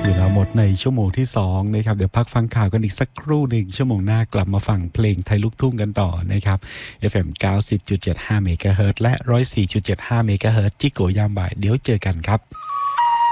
เวลาหมดในชั่วโมงที่2นะครับเดี๋ยวพักฟังข่าวกันอีกสักครู่หนึ่งชั่วโมงหน้ากลับมาฟังเพลงไทยลูกทุ่งกันต่อนะครับ FM 90.75 เมกะเฮิรตซ์และ 104.75 เมกะเฮิรตซ์จิโกยามบ่ายเดี๋ยวเจอกันครับ